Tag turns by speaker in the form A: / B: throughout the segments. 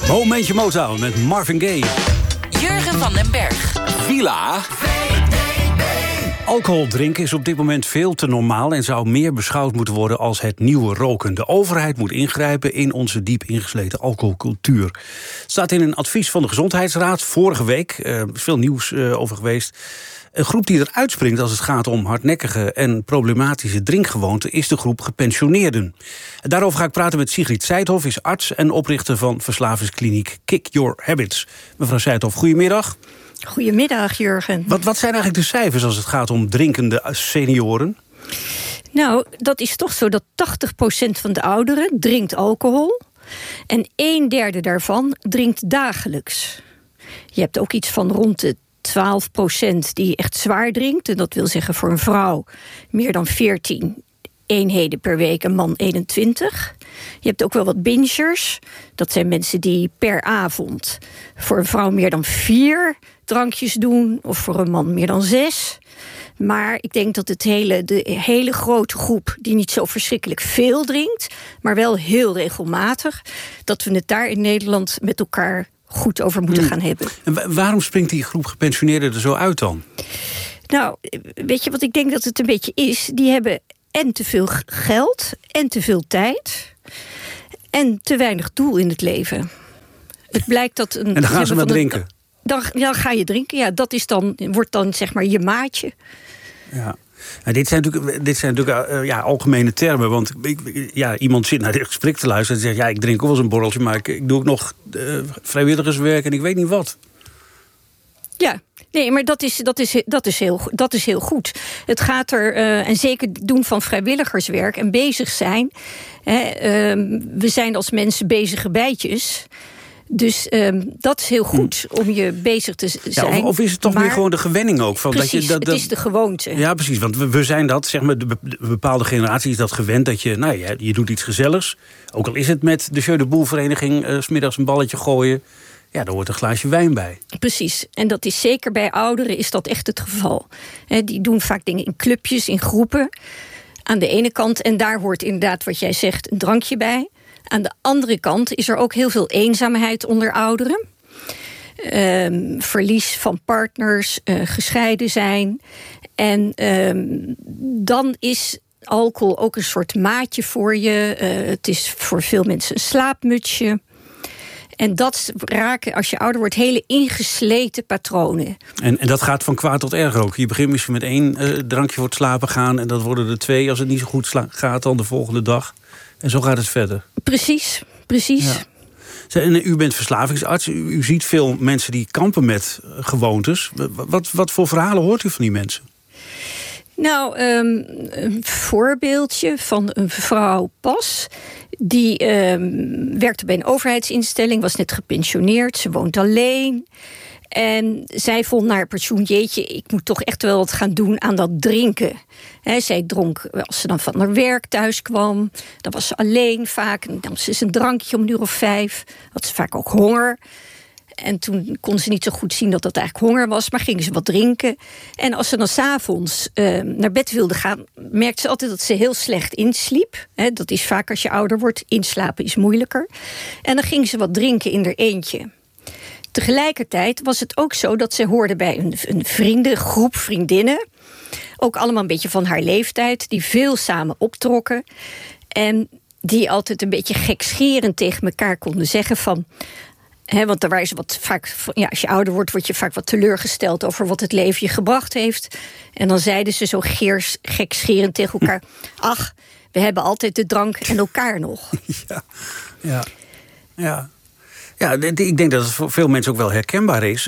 A: Momentje Motown met Marvin Gaye.
B: Jurgen van den Berg.
A: Villa. Alcohol drinken is op dit moment veel te normaal en zou meer beschouwd moeten worden als het nieuwe roken. De overheid moet ingrijpen in onze diep ingesleten alcoholcultuur. Het staat in een advies van de Gezondheidsraad vorige week. Er is veel nieuws over geweest. Een groep die eruit springt als het gaat om hardnekkige en problematische drinkgewoonten is de groep gepensioneerden. Daarover ga ik praten met Sigrid Seithoff, is arts en oprichter van verslavingskliniek Kick Your Habits. Mevrouw Seithoff, goedemiddag.
C: Goedemiddag, Jurgen.
A: Wat zijn eigenlijk de cijfers als het gaat om drinkende senioren?
C: Nou, dat is toch zo dat 80% van de ouderen drinkt alcohol. En 1/3 daarvan drinkt dagelijks. Je hebt ook iets van rond de 12% die echt zwaar drinkt. En dat wil zeggen voor een vrouw meer dan 14 eenheden per week, een man 21. Je hebt ook wel wat bingers. Dat zijn mensen die per avond voor een vrouw meer dan 4 drankjes doen, of voor een man meer dan 6. Maar ik denk dat de hele grote groep die niet zo verschrikkelijk veel drinkt, maar wel heel regelmatig, dat we het daar in Nederland met elkaar goed over moeten gaan hebben.
A: En waarom springt die groep gepensioneerden er zo uit dan?
C: Nou, weet je wat ik denk dat het een beetje is? Die hebben en te veel geld en te veel tijd en te weinig doel in het leven. Het blijkt dat
A: en dan gaan ze maar drinken.
C: Dan ga je drinken, ja, dat is wordt dan zeg maar je maatje.
A: Ja. Nou, dit zijn natuurlijk algemene termen. Want iemand zit naar dit gesprek te luisteren en zegt, ik drink ook wel eens een borreltje, maar ik doe ook nog vrijwilligerswerk en ik weet niet wat. Ja,
C: nee, maar dat is heel goed. Het gaat er, en zeker doen van vrijwilligerswerk en bezig zijn. We zijn als mensen bezige bijtjes. Dus dat is heel goed om je bezig te zijn.
A: Ja, of is het toch meer gewoon de gewenning ook? Van
C: precies,
A: dat je,
C: het is de gewoonte.
A: Ja, precies, want we zijn dat, zeg maar, de bepaalde generatie is dat gewend dat je doet iets gezelligs. Ook al is het met de Jeu de Boel vereniging 's middags een balletje gooien. Ja, daar hoort een glaasje wijn bij.
C: Precies, en dat is zeker bij ouderen is dat echt het geval. Die doen vaak dingen in clubjes, in groepen. Aan de ene kant, en daar hoort inderdaad wat jij zegt, een drankje bij. Aan de andere kant is er ook heel veel eenzaamheid onder ouderen. Verlies van partners, gescheiden zijn. En dan is alcohol ook een soort maatje voor je. Het is voor veel mensen een slaapmutsje. En dat raken, als je ouder wordt, hele ingesleten patronen.
A: En dat gaat van kwaad tot erger ook. Je begint misschien met 1 drankje voor het slapen gaan, en dat worden er 2 als het niet zo goed gaat dan de volgende dag. En zo gaat het verder. Precies. Ja. En u bent verslavingsarts. U ziet veel mensen die kampen met gewoontes. Wat voor verhalen hoort u van die mensen?
C: Nou, een voorbeeldje van een vrouw Pas. Die werkte bij een overheidsinstelling, was net gepensioneerd. Ze woont alleen. En zij vond naar pensioen, jeetje, ik moet toch echt wel wat gaan doen aan dat drinken. Zij dronk als ze dan van haar werk thuis kwam. Dan was ze alleen vaak. En dan nam ze een drankje om 5:00. Had ze vaak ook honger. En toen kon ze niet zo goed zien dat dat eigenlijk honger was. Maar ging ze wat drinken. En als ze dan 's avonds naar bed wilde gaan, merkte ze altijd dat ze heel slecht insliep. Dat is vaak als je ouder wordt. Inslapen is moeilijker. En dan ging ze wat drinken in haar eentje. Tegelijkertijd was het ook zo dat ze hoorde bij een vriendengroep, vriendinnen. Ook allemaal een beetje van haar leeftijd. Die veel samen optrokken. En die altijd een beetje gekscherend tegen elkaar konden zeggen van, want daar waren ze wat vaak, als je ouder wordt, word je vaak wat teleurgesteld over wat het leven je gebracht heeft. En dan zeiden ze zo gekscherend tegen elkaar, ach, we hebben altijd de drank en elkaar nog.
A: Ja, ik denk dat het voor veel mensen ook wel herkenbaar is.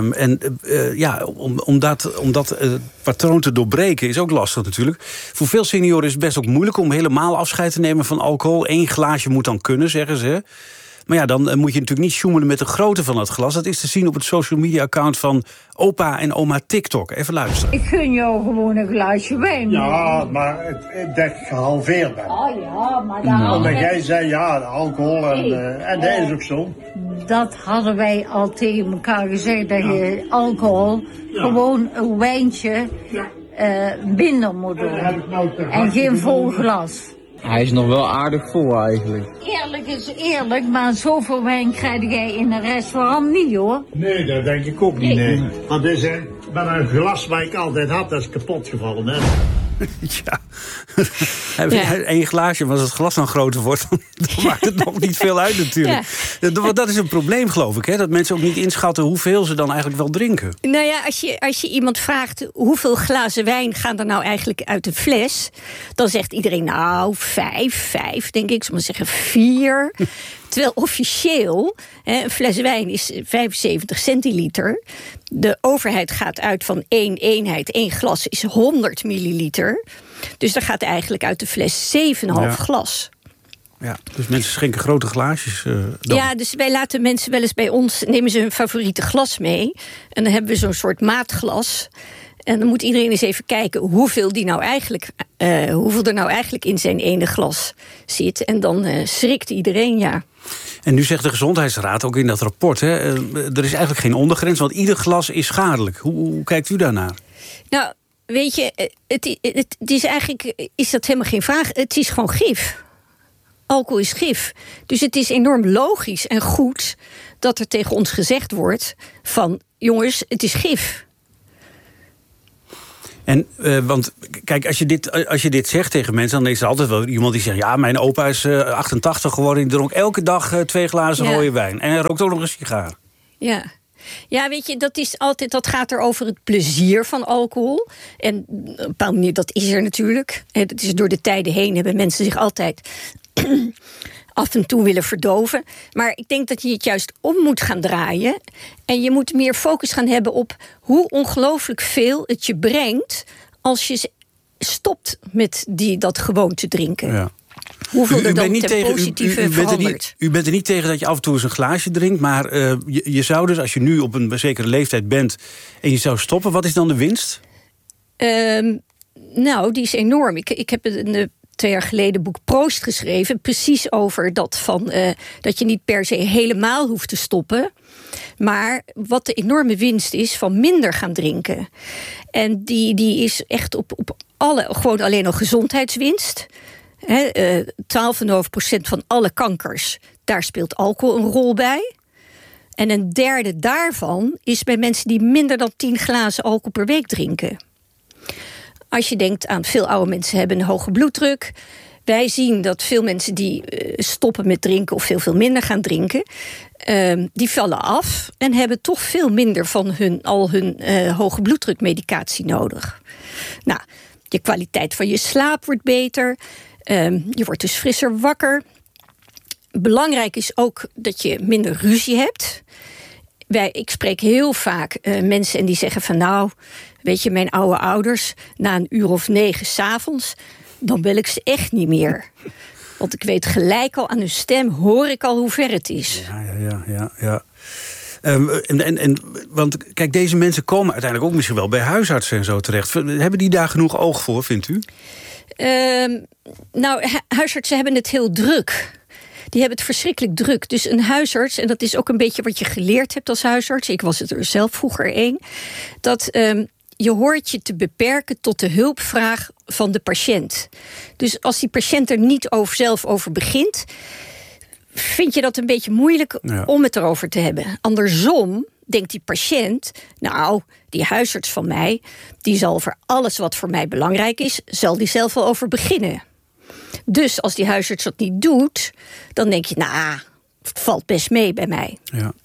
A: Om dat patroon te doorbreken is ook lastig natuurlijk. Voor veel senioren is het best ook moeilijk om helemaal afscheid te nemen van alcohol. 1 glaasje moet dan kunnen, zeggen ze. Maar ja, dan moet je natuurlijk niet sjoemelen met de grootte van het glas. Dat is te zien op het social media account van opa en oma TikTok. Even luisteren.
D: Ik gun jou gewoon een glaasje wijn.
E: Ja, maar dat ik gehalveerd ben.
D: Oh ja, maar dan...
E: Omdat jij zei, alcohol en dat is ook zo.
D: Dat hadden wij al tegen elkaar gezegd, dat je alcohol gewoon een wijntje minder moet doen. En geen vol glas.
F: Hij is nog wel aardig vol eigenlijk.
D: Eerlijk is eerlijk, maar zoveel wijn krijg jij in een restaurant niet, hoor.
E: Nee, dat denk ik ook niet, nee. Want met een glas wat ik altijd had, dat is kapot gevallen, hè.
A: Ja. Eén glaasje, maar als het glas dan groter wordt, dan maakt het nog niet veel uit natuurlijk. Ja. Want dat is een probleem, geloof ik, hè? Dat mensen ook niet inschatten hoeveel ze dan eigenlijk wel drinken.
C: Nou ja, als je iemand vraagt hoeveel glazen wijn gaan er nou eigenlijk uit een fles, dan zegt iedereen nou 5, denk ik. Zullen we zeggen 4. Terwijl officieel, een fles wijn is 75 centiliter. De overheid gaat uit van 1 eenheid. 1 glas is 100 milliliter. Dus daar gaat eigenlijk uit de fles 7,5 glas.
A: Ja, dus mensen schenken grote glaasjes dan. Ja,
C: dus wij laten mensen wel eens bij ons, nemen ze hun favoriete glas mee. En dan hebben we zo'n soort maatglas. En dan moet iedereen eens even kijken hoeveel er nou eigenlijk in zijn ene glas zit. En dan schrikt iedereen, ja. En
A: nu zegt de Gezondheidsraad ook in dat rapport, hè, er is eigenlijk geen ondergrens, want ieder glas is schadelijk. Hoe kijkt u daarnaar?
C: Nou, weet je, het is eigenlijk, is dat helemaal geen vraag. Het is gewoon gif. Alcohol is gif. Dus het is enorm logisch en goed dat er tegen ons gezegd wordt van, jongens, het is gif.
A: En, want kijk, als je dit zegt tegen mensen, dan is er altijd wel iemand die zegt, ja, mijn opa is 88 geworden, die dronk elke dag 2 glazen rode wijn. En hij rookt ook nog een sigaar.
C: Ja. Ja, weet je, dat gaat er over het plezier van alcohol. En op een bepaalde manier, dat is er natuurlijk. En dat is door de tijden heen, hebben mensen zich altijd af en toe willen verdoven. Maar ik denk dat je het juist om moet gaan draaien. En je moet meer focus gaan hebben op hoe ongelooflijk veel het je brengt als je stopt met dat gewoon te drinken. Ja. Hoeveel er dan ten positieve verandert.
A: U bent er niet tegen dat je af en toe eens een glaasje drinkt, maar je zou dus, als je nu op een zekere leeftijd bent en je zou stoppen, wat is dan de winst?
C: Nou, die is enorm. Ik heb 2 jaar geleden boek Proost geschreven, precies over dat van dat je niet per se helemaal hoeft te stoppen, maar wat de enorme winst is van minder gaan drinken. En die is echt op gewoon alleen al gezondheidswinst. 12,5% van alle kankers, daar speelt alcohol een rol bij. En een derde daarvan is bij mensen die minder dan 10 glazen alcohol per week drinken. Als je denkt aan veel oude mensen hebben een hoge bloeddruk. Wij zien dat veel mensen die stoppen met drinken of veel minder gaan drinken, die vallen af en hebben toch veel minder van hun hoge bloeddrukmedicatie nodig. Nou, de kwaliteit van je slaap wordt beter. Je wordt dus frisser wakker. Belangrijk is ook dat je minder ruzie hebt. Ik spreek heel vaak mensen en die zeggen van, nou, weet je, mijn oude ouders, na 9:00 s'avonds, dan bel ik ze echt niet meer. Want ik weet gelijk al aan hun stem, hoor ik al hoe ver het is.
A: Ja. Want kijk, deze mensen komen uiteindelijk ook misschien wel bij huisartsen en zo terecht. Hebben die daar genoeg oog voor, vindt u?
C: Nou, huisartsen hebben het heel druk. Die hebben het verschrikkelijk druk. Dus een huisarts, en dat is ook een beetje wat je geleerd hebt als huisarts, ik was het er zelf vroeger een, dat je hoort je te beperken tot de hulpvraag van de patiënt. Dus als die patiënt er niet zelf over begint, vind je dat een beetje moeilijk om het erover te hebben. Andersom denkt die patiënt, nou, die huisarts van mij, die zal voor alles wat voor mij belangrijk is, zal die zelf wel over beginnen. Dus als die huisarts dat niet doet, dan denk je, nou, het valt best mee bij mij.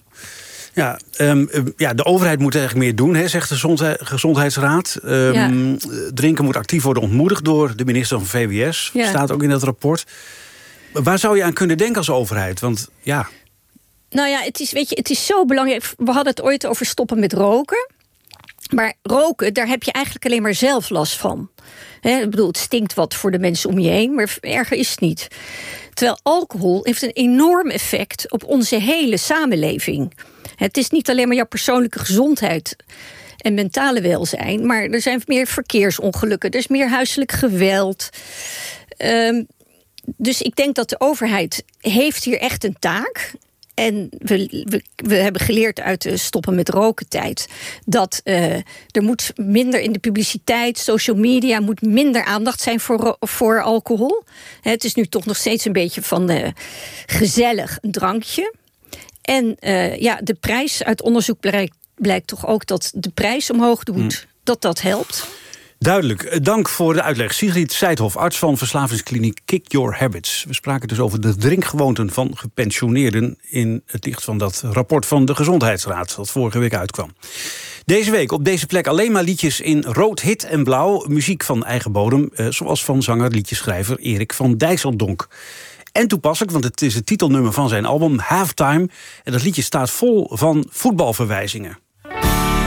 A: Ja, de overheid moet eigenlijk meer doen, zegt de Gezondheidsraad. Drinken moet actief worden ontmoedigd door de minister van VWS. Ja. Staat ook in dat rapport. Waar zou je aan kunnen denken als overheid? Want ja.
C: Nou ja, het is zo belangrijk. We hadden het ooit over stoppen met roken. Maar roken, daar heb je eigenlijk alleen maar zelf last van. Ik bedoel, het stinkt wat voor de mensen om je heen, maar erger is het niet. Terwijl alcohol heeft een enorm effect op onze hele samenleving. Het is niet alleen maar jouw persoonlijke gezondheid en mentale welzijn, maar er zijn meer verkeersongelukken, er is meer huiselijk geweld. Dus ik denk dat de overheid heeft hier echt een taak. En we hebben geleerd uit de stoppen met roken tijd dat er moet minder in de publiciteit, social media, moet minder aandacht zijn voor alcohol. Het is nu toch nog steeds een beetje van gezellig een drankje. En de prijs uit onderzoek blijkt toch ook dat de prijs omhoog doet, dat helpt.
A: Duidelijk. Dank voor de uitleg. Sigrid Seithoff, arts van verslavingskliniek Kick Your Habits. We spraken dus over de drinkgewoonten van gepensioneerden in het licht van dat rapport van de Gezondheidsraad dat vorige week uitkwam. Deze week op deze plek alleen maar liedjes in rood, hit en blauw. Muziek van eigen bodem, zoals van zanger, liedjeschrijver Erik van Dijsseldonk. En toepasselijk, want het is het titelnummer van zijn album Halftime. En dat liedje staat vol van voetbalverwijzingen.